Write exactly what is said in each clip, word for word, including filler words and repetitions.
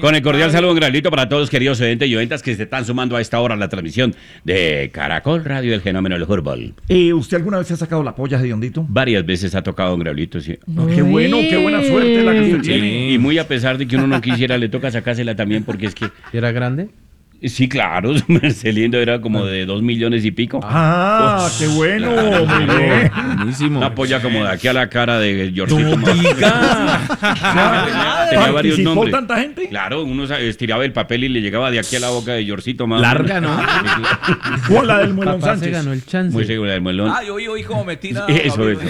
Con el cordial saludo, un granito para todos, queridos oyentes y oyentas que se están sumando a esta hora a la transmisión de Caracol Radio, el fenómeno del fútbol. Eh, ¿Usted alguna vez se ha sacado la polla de Hediondito? Varias veces ha tocado un graulito, sí. Oh, qué bueno, qué buena suerte la que usted Sí, tiene. y muy a pesar de que uno no quisiera, le toca sacársela también porque es que... ¿Era grande? Sí, claro, su Marcelindo era como de dos millones y pico. Ah, qué bueno, muy bien. Buenísimo. Una polla como de aquí a la cara de Georgito. ¡No diga! Tenía, tenía varios ¿Participó nombres. tanta gente? Claro, uno sa- estiraba el papel y le llegaba de aquí a la boca de Georgito más. Larga, ¿no? ¿Cuál la del Muelón Papá se Sánchez? ganó el chance. Muy seguro del muelón. Ah, yo oí, oí cómo me tira. Eso, eso.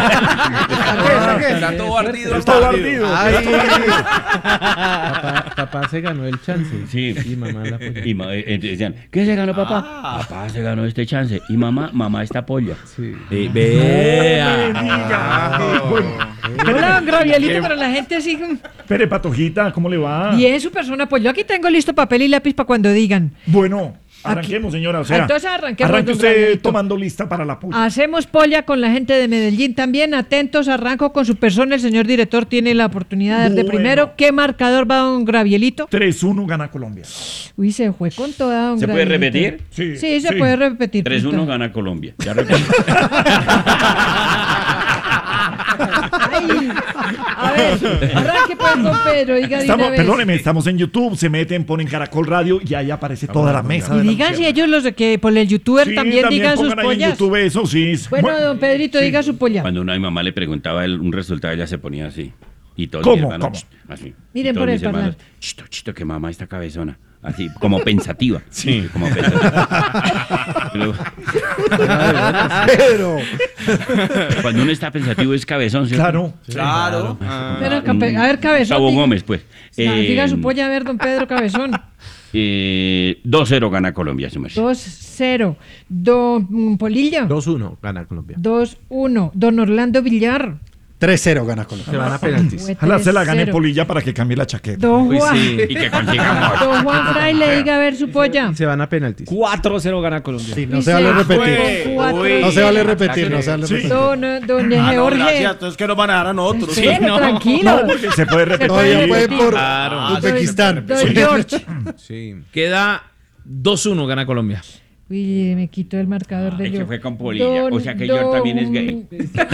Está todo ardido. Está todo ardido. Ay. papá, papá se ganó el chance. Sí. Y mamá la apoyó. Y ma- eh, decían, ¿qué se ganó papá? Ah. Papá se ganó este chance. Y mamá, mamá esta polla. Sí. No me Vea. diga. Bueno, Hola, don Gravielito, para la gente así. mm, Pere Patojita, ¿cómo le va? Bien, su persona. Pues yo aquí tengo listo papel y lápiz para cuando digan. Bueno, arranquemos, señora. O sea, Entonces arranquemos, arranque don usted Gravielito. tomando lista para la polla. Hacemos polla con la gente de Medellín también. Atentos, arranco con su persona. El señor director tiene la oportunidad de dar de Bueno. primero. ¿Qué marcador va don Gravielito? tres uno gana Colombia. Uy, se fue con toda don ¿Se puede Gravielito. repetir? Sí, Sí, se puede repetir. tres uno punto. gana Colombia. Ya repito. Ay, a ver, arranque pues con Pedro. Diga de Estamos, una vez. perdóneme, estamos en YouTube, se meten, ponen Caracol Radio y ahí aparece toda la mesa. Y de la digan si noticia. ellos los de que por el youtuber Sí, también, digan sus pongan ahí en pollas. YouTube eso, sí. Bueno, don Pedrito, sí. diga su polla. Cuando una mi mamá le preguntaba el- un resultado, ella se ponía así. Y todos ¿Cómo? mis hermanos, ¿Cómo? ch, así. Miren Y todos por el mis hermanos, parlante. chito, chito, que mamá está cabezona. Así, como pensativa. Sí. Como pensativa. Y luego, Pero, cuando uno está pensativo es cabezón, ¿cierto? claro. Claro. Pero, cape- a ver, cabezón. Gustavo diga- Gómez, pues. Ah, Eh, diga su polla, a ver, don Pedro Cabezón. eh, dos cero gana Colombia, su merced. dos cero. Don mm, Polilla. dos uno gana Colombia. dos uno. Don Orlando Villar. tres cero gana Colombia. Se van a penaltis. Fue Ojalá se la gane tres cero. Polilla para que cambie la chaqueta. Don Uy, Juan. sí. Y que consigamos. Don Juan Fraile, diga a ver su polla. Se van a penaltis. cuatro cero gana Colombia. Sí, no Dice, se vale fue repetir. cuatro No se vale cero. repetir, no se vale Sí. repetir. Don, eh, don Ah, no, Jorge. gracias. Entonces que nos van a dar a nosotros. Espere, tranquilo. No, porque se puede repetir. Todavía puede por Claro. Uzbekistán. Don George. Sí. Queda dos uno gana Colombia. Uy, me quitó el marcador de Ay, yo. que fue con Polilla. O sea que George también es gay.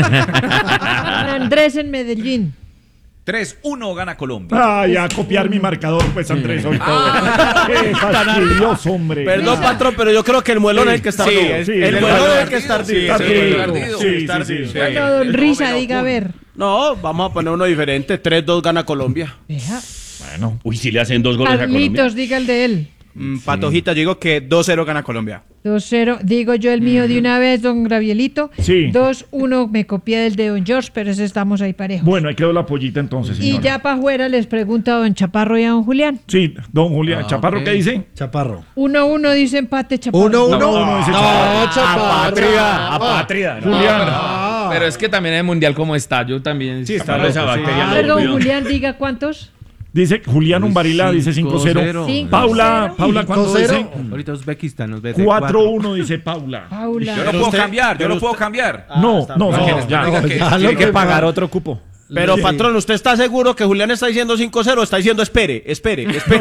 Don Andrés en Medellín. tres uno gana Colombia. Ay, a copiar mi marcador, pues Andrés, hoy todo. Qué fastidioso, hombre. Perdón, patrón, pero yo creo que el muelón es el que está ardido. sí, el sí, muelón sí, es el que está ardido. Está Sí, ardido. ardido. Sí, está sí, ardido. sí. Bueno, don Risa, diga a ver. No, vamos a poner uno diferente. tres dos gana Colombia. Deja. Bueno, Uy, si le hacen dos goles a Colombia. Carlitos, diga el de él. Mm, Patojita, yo digo que dos cero gana Colombia. dos cero. Digo yo el mío de una vez, don Gravielito. Sí. dos uno. Me copié del de don George, pero ese estamos ahí parejos. bueno, ahí quedó la pollita entonces, Y señora. ya para afuera les pregunto a don Chaparro y a don Julián. Sí, don Julián. Ah, ¿Chaparro ok. qué dice? Chaparro. uno uno dice empate, Chaparro. uno uno. No, no, ese Chaparro. No, Chaparro. Apátrida. Julián. Pero es que también en el mundial como está, yo también. Sí, está esa bacteria. A ver, don loco, Julián, diga cuántos. Dice Julián Umbarila, dice cinco cero. Cinco Paula, cero. Paula, ¿cuánto cinco cero. dice? Ahorita Uzbekistán nos vete cuatro uno, dice Paula. Paula. Yo no puedo cambiar, yo no puedo cambiar. No, no, no, Porque ya. digo que- Ya lo Tiene que que pagar otro cupo. Pero, Sí. patrón, ¿usted está seguro que Julián está diciendo cinco cero? Está diciendo espere, espere, espere.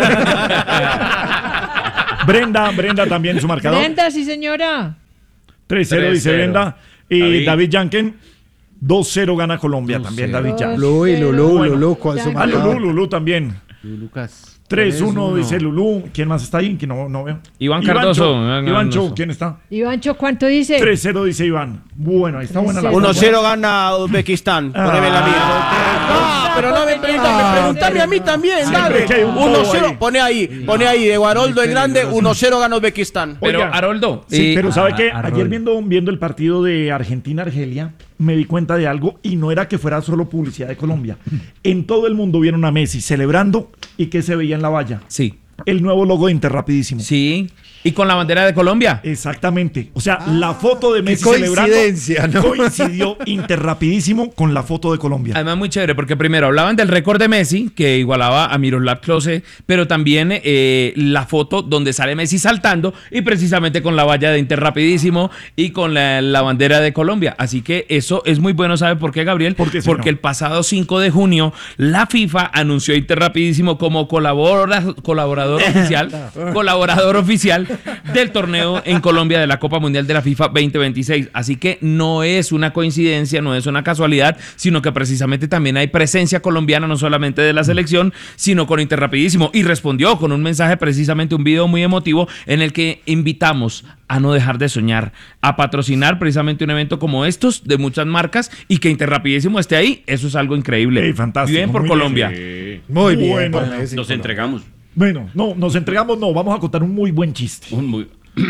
Brenda, Brenda también su marcador. Brenda, sí señora. tres cero dice tres cero. Brenda. Y David. David Janken, dos cero gana Colombia también, David Janken. Lulú y Lulú, Lulú, ¿cuál es su Ya. Ah, Lulú, marcador? Lulú también. Lucas. tres uno dice Lulú. ¿Quién más está ahí? Que no, no veo. Iván Cardoso. Iván Iván Cho, Cardoso. ¿quién está? Ivancho, ¿cuánto dice? tres cero dice Iván. Bueno, ahí está buena la Uno uno cero gana Uzbekistán. Poneme la mía. Ah, pero no me preguntan, me preguntame a mí también, Siempre que hay dale. un uno bobo cero, ahí. pone ahí, pone ahí, de Guaroldo en grande, uno cero gana Uzbekistán. Pero, Oiga. Haroldo. Sí, eh, pero ¿sabe a- qué? a Ayer Rol. viendo, viendo el partido de Argentina-Argelia, me di cuenta de algo y no era que fuera solo publicidad de Colombia. En todo el mundo vieron a Messi celebrando y que se veía en la valla. Sí. el nuevo logo de Interrapidísimo. Sí. ¿Y con la bandera de Colombia? Exactamente. O sea, la foto de Messi coincidencia, celebrando ¿no? coincidió Interrapidísimo con la foto de Colombia. Además, muy chévere, porque primero hablaban del récord de Messi, que igualaba a Miroslav Klose, pero también eh, la foto donde sale Messi saltando y precisamente con la valla de Interrapidísimo y con la, la bandera de Colombia. Así que eso es muy bueno, ¿sabe por qué, Gabriel? ¿Por qué, Porque el pasado cinco de junio, la FIFA anunció a Interrapidísimo como colabora, colaborador oficial, colaborador oficial del torneo en Colombia de la Copa Mundial de la FIFA veinte veintiséis. Así que no es una coincidencia, no es una casualidad, sino que precisamente también hay presencia colombiana, no solamente de la selección, sino con Interrapidísimo. Y respondió con un mensaje, precisamente un video muy emotivo, en el que invitamos a no dejar de soñar, a patrocinar precisamente un evento como estos de muchas marcas y que Interrapidísimo esté ahí. Eso es algo increíble. Ey, fantástico, Bien por muy Colombia. Sí. Muy bien. Bueno, por Messi, Nos por- entregamos. Bueno, no, nos entregamos, no, vamos a contar un muy buen chiste. Un muy...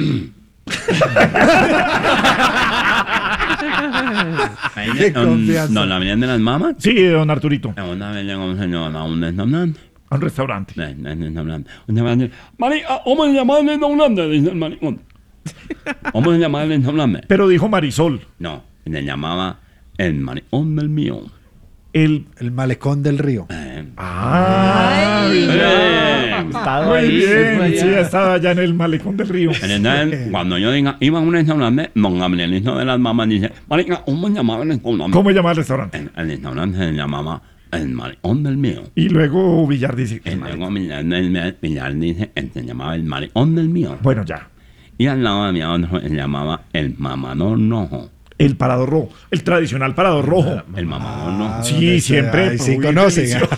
Qué confianza. No, la venían de las mamas. Sí, don Arturito, Una vez llegó un señor a un restaurante. a un restaurante. No, no, no, no, no. Una vez dice, marica, ¿cómo se llama el restaurante? Dice el maricón. ¿Cómo se llama el restaurante? Pero dijo Marisol, No, le llamaba el maricón del mío. el... El malecón del río. Eh, Ah, Ay. eh. muy bien, sí, estaba allá en el malecón del río. Entonces, cuando yo diga, iba a un restaurante, don Gabrielito de las mamas dice, marica, ¿cómo se llamaba el restaurante? ¿Cómo se llama el restaurante? El, el restaurante se llamaba el maricón del mío. Y luego Villar dice, Y luego Villar, Villar, Villar dice, él se llamaba el maricón del mío. bueno, ya, Y al lado de mi otro se llamaba el mamador rojo. el parador rojo, el tradicional parador rojo. El mamador rojo. Sí, ¿dónde siempre. está? Ahí sí muy conocen. delicioso.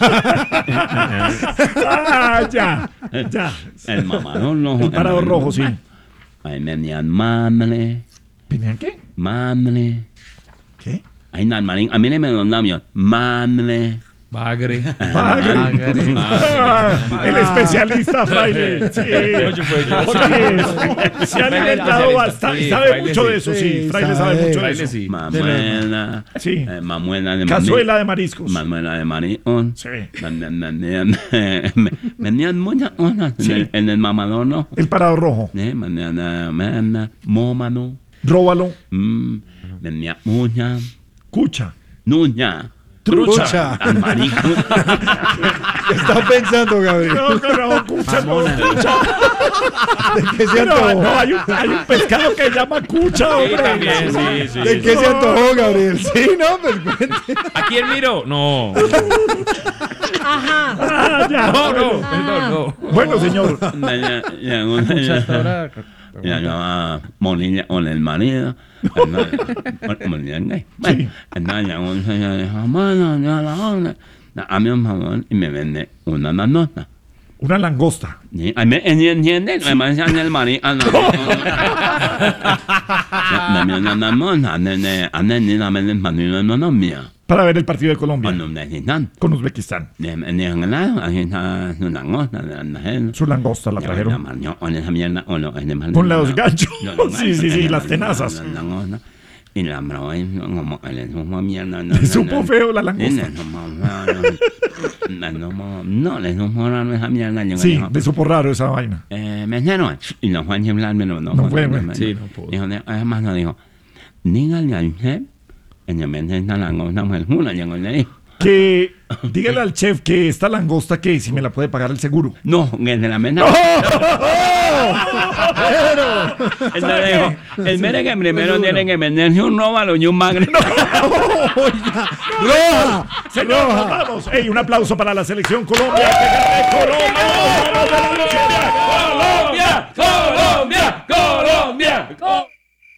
Ah, ya, ya. El mamador rojo. El parador rojo, sí. Ahí venían mamle, ¿Venían qué? mamle. ¿Qué? Ahí no, marín, a mí me los labios. Mamle. Bagre. Bagre. Ah, el especialista Fraile. Sí. Porque se ha alimentado bastante. Sí, Sabe Fraile mucho sí. de eso, sí. Sí, Fraile sabe. sabe mucho de Fraile eso. sí. Mamuela. Sí. eh, mamuela de Cazuela mami- de mariscos. Mamuela de maricón. Sí. Venían, venían, venían muchas cosas en, Sí. el, en el mamador, ¿no? El parador rojo. Eh, venían, eh, venían, mómano. Róbalo. Mm, venía muña. Cucha. Nuña. Trucha. Al maricón. ¿Qué está pensando, Gabriel? No, no, cucha, no. Cucha. ¿De qué se Pero, antojó? no, hay un, hay un pescado que se llama cucha, hombre. también, sí, sí. ¿De qué se antojó, Gabriel? Sí, no, pues cuente. ¿A quién miro? No. Ajá. Ah, ya. No, no, perdón, no. Bueno, señor. Venía- llegó un señor. Ya llamaba Monilla con el marido. Monilla gay. Bueno, entonces llegó un señor y dijo, bueno, ya la hora. Dame un favor y me vende una nanota. Una langosta. ¿Sí? Ay, ¿me entienden? Me parecían el marido. Dame una nanota. Ande ni la venden para mí no mía. Para ver el partido de Colombia. Cuando me necesitan. Con Uzbekistán. En el lado, aquí está su langosta. Su langosta la trajeron. Con esa mierda. Con los ganchos. Sí, sí, sí, las tenazas. Y la broma como le supo mierda. Le supo feo la langosta. No, le supo raro esa mierda. Yo Sí, digo, le supo raro esa vaina. eh, mesero. Y no fue a chiflarme, no. No fue, güey. Sí, no pudo. Dijo, además no dijo, dígale al chef que me vende esta langosta pues una. Llegó y le dijo, Que dígale al chef que esta langosta que si me la puede pagar el seguro. no, que se la venda. Él le dijo, el mere que primero tiene que venderse un róbalo y un magre. ¡Roja! Señor, nos vamos. Ey, un aplauso para la selección Colombia. ¡Que gane Colombia! ¡Vamos, Colombia, Colombia, Colombia, Colombia.